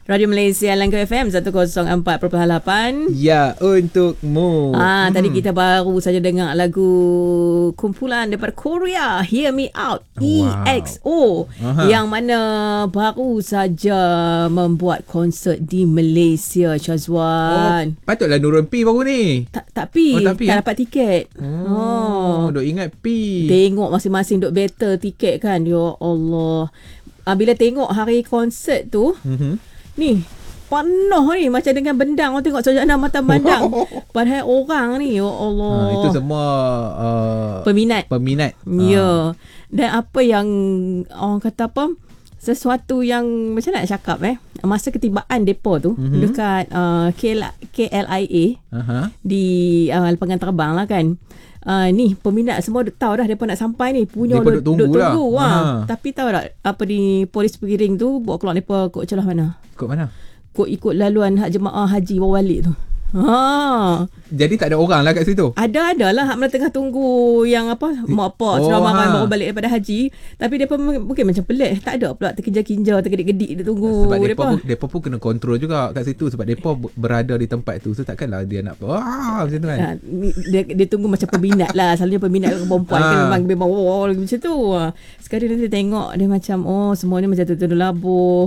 Radio Malaysia Langkah FM 104.8. Ya, untukmu. Tadi kita baru saja dengar lagu kumpulan daripada Korea, Hear Me Out, EXO, yang mana baru saja membuat konsert di Malaysia, Syazwan. Patutlah Nurul P baru ni. Tak dapat tiket. Duk ingat P. Tengok masing-masing duk battle tiket kan. Ya Allah. Bila tengok hari konsert tu, ni penuh ni macam dengan bendang. Orang tengok sajana mata pandang. Padahal orang ni, ya Allah. Itu semua peminat. Ya. Dan apa yang orang kata apa, sesuatu yang macam nak cakap masa ketibaan depa tu dekat KLIA di lapangan terbang lah kan. Ni peminat semua tahu dah depa nak sampai ni, punya duk tunggu lah. Tapi tahu tak apa di polis pengiring tu buat keluar depa kok celah mana? Kok mana? Kok ikut laluan hak jemaah haji bawa balik tu. Jadi tak ada orang lah kat situ? Ada lah hak mana tengah tunggu yang apa, mak pak ceramah baru balik daripada haji. Tapi depa mungkin macam pelik, tak ada pula terkejar-kejar, tergedik-gedik dia tunggu. Sebab depa pun kena kontrol juga kat situ, sebab depa berada di tempat tu. So takkanlah dia nak macam tu kan. Dia tunggu macam peminat lah. Selalunya peminat perempuan kan memang macam tu. Sekarang nanti tengok dia macam semuanya macam tu labuh.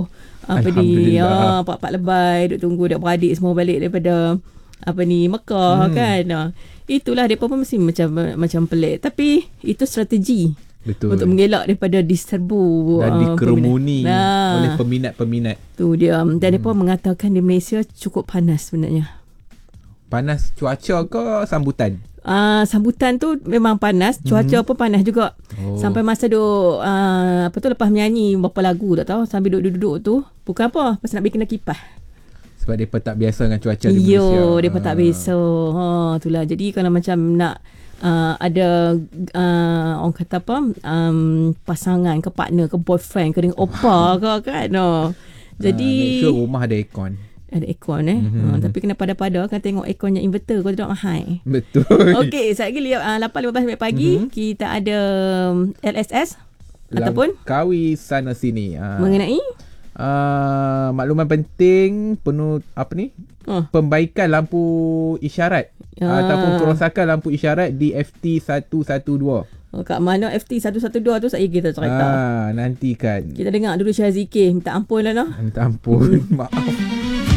Pak lebay duk tunggu dak beradik semua balik daripada Mekah kan. Itulah depa pun mesti macam pelik, tapi itu strategi. Betul. Untuk mengelak daripada diserbu dan dikerumuni oleh peminat-peminat. Tu dia. Dan depa mengatakan di Malaysia cukup panas sebenarnya. Panas cuaca ke sambutan? Sambutan tu memang panas, cuaca pun panas juga. Sampai masa duk lepas menyanyi berapa lagu tak tahu, sambil duduk-duduk tu bukan apa, pasal nak bikin kipas. Sebab mereka tak biasa dengan cuaca di Malaysia. Mereka tak biasa. Itulah. Jadi kalau macam nak ada orang kata apa, pasangan ke partner ke boyfriend ke dengan opa ke kan. Jadi make sure rumah ada aircon. Ada aircon tapi kena pada-pada kan, tengok aircon yang inverter kau tidak mahal. Betul. Okey, sekejap lagi 8.15 pagi kita ada LSS ataupun Kawi sana sini mengenai makluman penting pembaikan lampu isyarat ataupun kerosakan lampu isyarat di FT 112. Kat mana FT 112 tu saya kita cerita. Nantikan. Kita dengar dulu Syazikir minta ampun lah. Minta ampun. Maaf.